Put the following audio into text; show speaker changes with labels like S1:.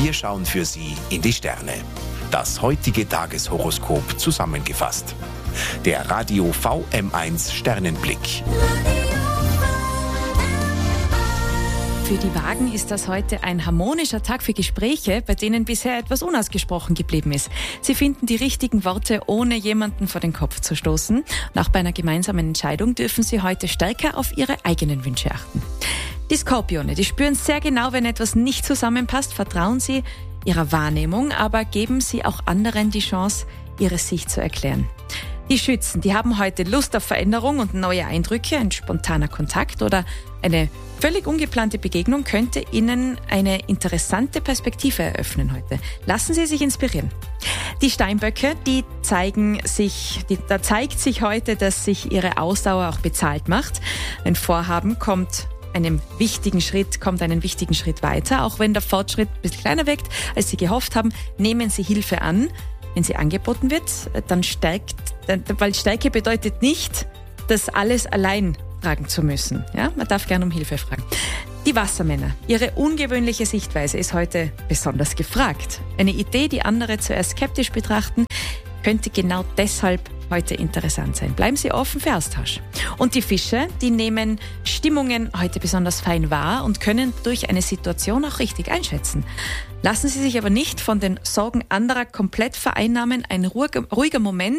S1: Wir schauen für Sie in die Sterne. Das heutige Tageshoroskop zusammengefasst. Der Radio VM1 Sternenblick.
S2: Für die Waagen ist das heute ein harmonischer Tag für Gespräche, bei denen bisher etwas unausgesprochen geblieben ist. Sie finden die richtigen Worte, ohne jemanden vor den Kopf zu stoßen. Und auch bei einer gemeinsamen Entscheidung dürfen Sie heute stärker auf Ihre eigenen Wünsche achten. Die Skorpione, die spüren sehr genau, wenn etwas nicht zusammenpasst. Vertrauen Sie Ihrer Wahrnehmung, aber geben Sie auch anderen die Chance, ihre Sicht zu erklären. Die Schützen, die haben heute Lust auf Veränderung und neue Eindrücke. Ein spontaner Kontakt oder eine völlig ungeplante Begegnung könnte Ihnen eine interessante Perspektive eröffnen heute. Lassen Sie sich inspirieren. Die Steinböcke, da zeigt sich heute, dass sich Ihre Ausdauer auch bezahlt macht. Ein Vorhaben kommt einen wichtigen Schritt weiter. Auch wenn der Fortschritt ein bisschen kleiner wirkt, als Sie gehofft haben, nehmen Sie Hilfe an. Wenn sie angeboten wird, weil Stärke bedeutet nicht, das alles allein tragen zu müssen. Ja? Man darf gerne um Hilfe fragen. Die Wassermänner, ihre ungewöhnliche Sichtweise ist heute besonders gefragt. Eine Idee, die andere zuerst skeptisch betrachten, könnte genau deshalb heute interessant sein. Bleiben Sie offen für Austausch. Und die Fische, die nehmen Stimmungen heute besonders fein wahr und können durch eine Situation auch richtig einschätzen. Lassen Sie sich aber nicht von den Sorgen anderer komplett vereinnahmen. Ein ruhiger Moment